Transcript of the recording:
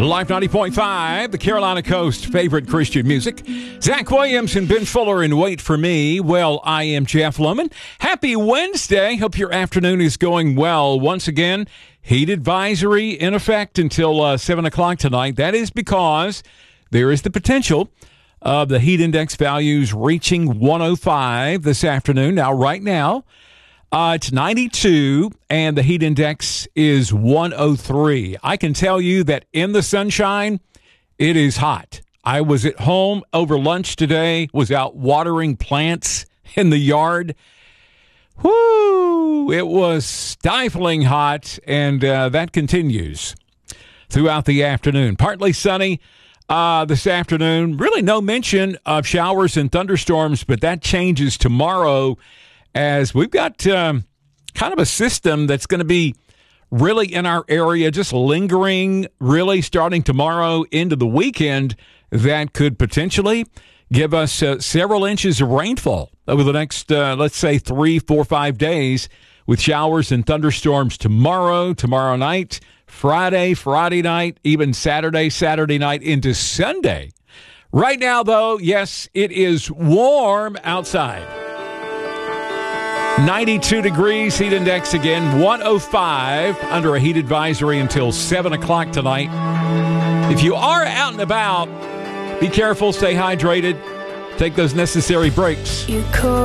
Life 90.5, the Carolina Coast favorite Christian music. Zach Williams and Ben Fuller in Wait For Me. Well, I am Jeff Lohman. Happy Wednesday. Hope your afternoon is going well. Once again, heat advisory in effect until 7 o'clock tonight. That is because there is the potential of the heat index values reaching 105 this afternoon. Now, right now, it's 92, and the heat index is 103. I can tell you that in the sunshine, it is hot. I was at home over lunch today, was out watering plants in the yard. Whoo! It was stifling hot, and that continues throughout the afternoon. Partly sunny this afternoon. Really no mention of showers and thunderstorms, but that changes tomorrow, as we've got kind of a system that's going to be really in our area, just lingering, really starting tomorrow into the weekend, that could potentially give us several inches of rainfall over the next, let's say, 3, 4, 5 days, with showers and thunderstorms tomorrow night, Friday night, even Saturday night into Sunday. Right now, though, yes, it is warm outside. 92 degrees, heat index again, 105 under a heat advisory until 7 o'clock tonight. If you are out and about, be careful, stay hydrated, take those necessary breaks.